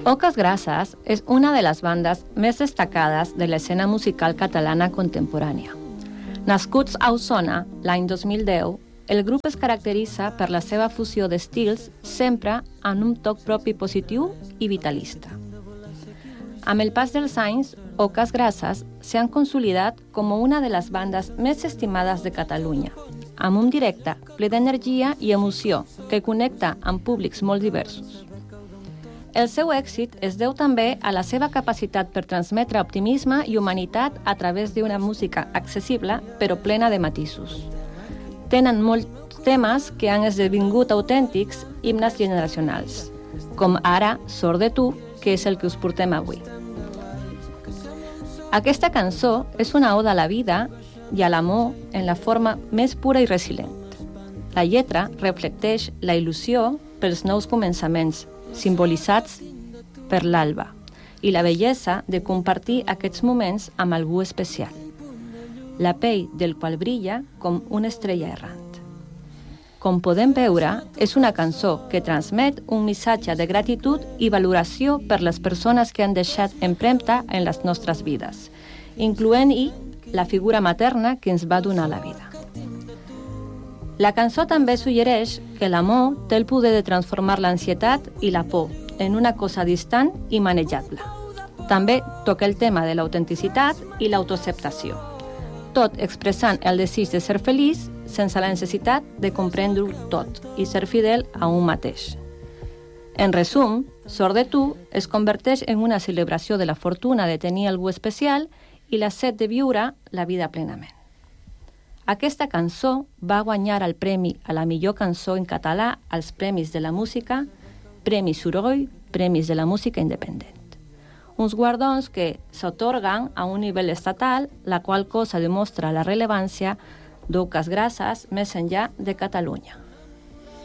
Oques Grasses és una de les bandes més destacades de l'escena musical catalana contemporània. Nascuts a Osona l'any 2010, el grup es caracteritza per la seva fusió d'estils sempre amb un toc propi positiu i vitalista. Amb el pas dels anys, Oques Grasses s'han consolidat com una de les bandes més estimades de Catalunya, amb un directe ple d'energia i emoció que connecta amb públics molt diversos. El seu èxit es deu també a la seva capacitat per transmetre optimisme i humanitat a través d'una música accessible però plena de matisos. Tenen molts temes que han esdevingut autèntics himnes generacionals, com ara Sort de tu, que és el que us portem avui. Aquesta cançó és una oda a la vida i a l'amor en la forma més pura i resilient. La lletra reflecteix la il·lusió pels nous començaments, simbolitzats per l'alba, i la bellesa de compartir aquests moments amb algú especial, la pell del qual brilla com una estrella errant. Com podem veure, és una cançó que transmet un missatge de gratitud i valoració per les persones que han deixat empremta en les nostres vides, incloent-hi la figura materna que ens va donar la vida. La cançó també suggereix que l'amor té el poder de transformar l'ansietat i la por en una cosa distant i manejable. També toca el tema de l'autenticitat i l'autoacceptació, tot expressant el desig de ser feliç sense la necessitat de comprendre-ho tot i ser fidel a un mateix. En resum, Sort de tu es converteix en una celebració de la fortuna de tenir algú especial i la set de viure la vida plenament. Aquesta cançó va guanyar el premi a la millor cançó en català als Premis de la Música, Premi Soroll, Premis de la Música Independent. Uns guardons que s'atorguen a un nivell estatal, la qual cosa demostra la rellevància d'Oques Grasses més enllà de Catalunya.